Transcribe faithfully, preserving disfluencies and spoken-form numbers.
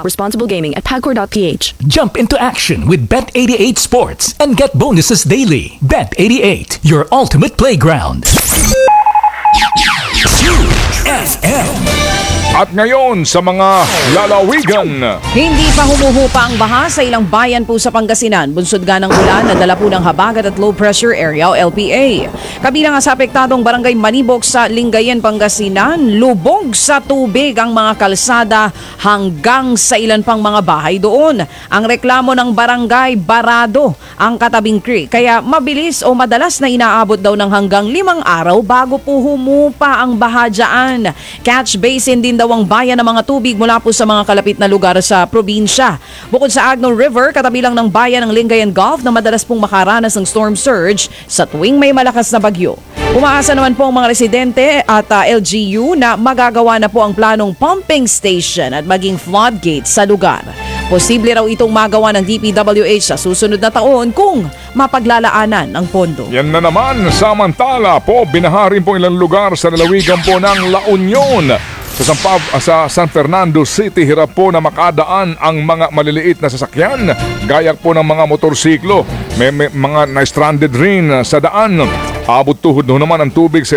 Responsible gaming at pagcor dot p h. Jump into action with Bet eighty-eight Sports and get bonuses daily. Bet eighty-eight, your ultimate playground. F M. At ngayon sa mga lalawigan. Hindi pa humuhupa ang baha sa ilang bayan po sa Pangasinan. Bunsod nga ng ulan na dala po ng habagat at low pressure area o L P A. Kabilang nga sa apektadong barangay Manibok sa Lingayen, Pangasinan, lubog sa tubig ang mga kalsada hanggang sa ilan pang mga bahay doon. Ang reklamo ng barangay, barado ang katabing creek. Kaya mabilis o madalas na inaabot daw ng hanggang limang araw bago po humupa ang baha dyan. Catch basin din daw ang bayan ng mga tubig mula po sa mga kalapit na lugar sa probinsya. Bukod sa Agno River, katabi lang ng bayan ng Lingayen Gulf na madalas pong makaranas ng storm surge sa tuwing may malakas na bagyo. Umaasa naman po ang mga residente at uh, L G U na magagawa na po ang planong pumping station at maging floodgates sa lugar. Posible raw itong magawa ng D P W H sa susunod na taon kung mapaglalaanan ang pondo. Yan na naman, samantala po, binaha rin po ilang lugar sa lalawigan po ng La Union. Sa, Sampaw, sa San Fernando City, hirap po na makadaan ang mga maliliit na sasakyan, gaya po ng mga motorsiklo. May, may mga na-stranded rin sa daan. Abot tuhod naman ang tubig sa